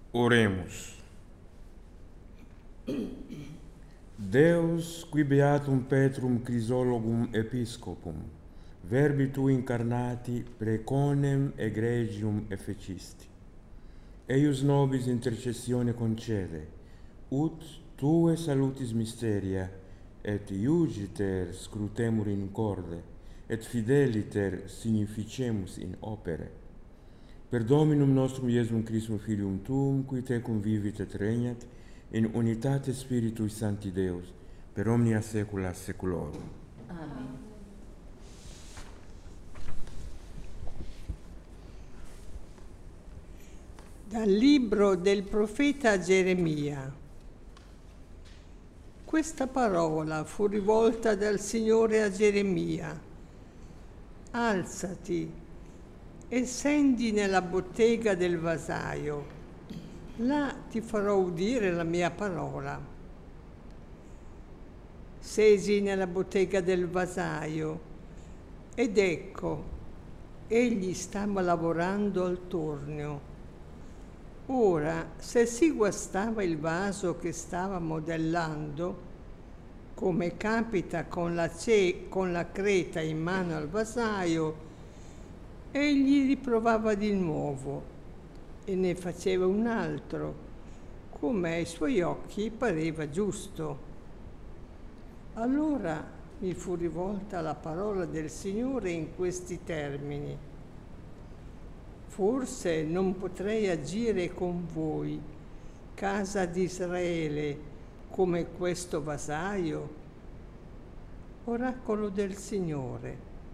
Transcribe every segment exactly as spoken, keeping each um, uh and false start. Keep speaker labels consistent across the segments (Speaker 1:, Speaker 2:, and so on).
Speaker 1: Oremus. Deus, qui beatum Petrum Chrysologum Episcopum, verbi tu incarnati preconem egregium effecisti. Eius nobis intercessione concede, ut tue salutis mysteria, et iugiter scrutemur in corde, et fideliter significemus in opere. Per Dominum nostrum Iesum Christum Filium Tuum, qui tecum vivit et regnat, in unitate Spiritui Sancti Deus, per omnia saecula saeculorum.
Speaker 2: Amen.
Speaker 3: Dal libro del profeta Geremia. Questa parola fu rivolta dal Signore a Geremia. Alzati e scendi nella bottega del vasaio. Là ti farò udire la mia parola. Scesi nella bottega del vasaio ed ecco, egli stava lavorando al tornio. Ora, se si guastava il vaso che stava modellando, come capita con la, ce- con la creta in mano al vasaio, egli riprovava di nuovo e ne faceva un altro, come ai suoi occhi pareva giusto. Allora mi fu rivolta la parola del Signore in questi termini. Forse non potrei agire con voi, casa di Israele, come questo vasaio? Oracolo del Signore.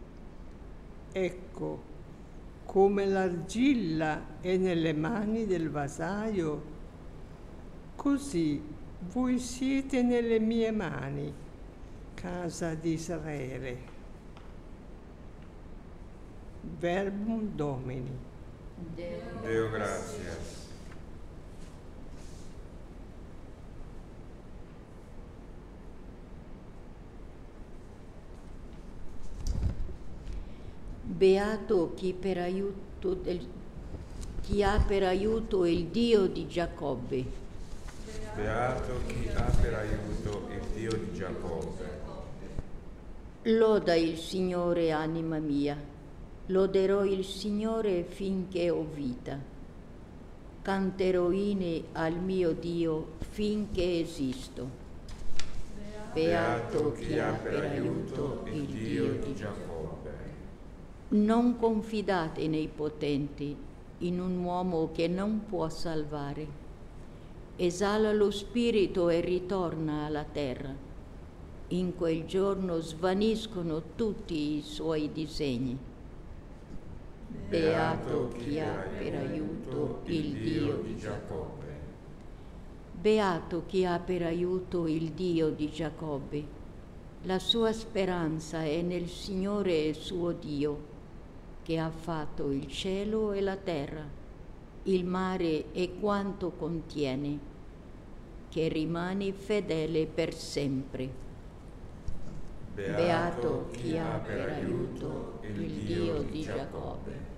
Speaker 3: Ecco, come l'argilla è nelle mani del vasaio, così voi siete nelle mie mani, casa di Israele. Verbum Domini.
Speaker 2: Deo,
Speaker 1: Deo gratias.
Speaker 2: Beato chi, per aiuto del, chi ha per aiuto il Dio di Giacobbe.
Speaker 1: Beato chi ha per aiuto il Dio di Giacobbe.
Speaker 2: Loda il Signore, anima mia. Loderò il Signore finché ho vita. Canterò inni al mio Dio finché esisto.
Speaker 1: Beato chi ha per aiuto il Dio di Giacobbe.
Speaker 2: Non confidate nei potenti, in un uomo che non può salvare. Esala lo spirito e ritorna alla terra. In quel giorno svaniscono tutti i suoi disegni. Beato chi ha per aiuto il Dio di Giacobbe. Beato chi ha per aiuto il Dio di Giacobbe. La sua speranza è nel Signore suo Dio, che ha fatto il cielo e la terra, il mare e quanto contiene, che rimane fedele per sempre. Beato chi ha per aiuto il Dio di Giacobbe.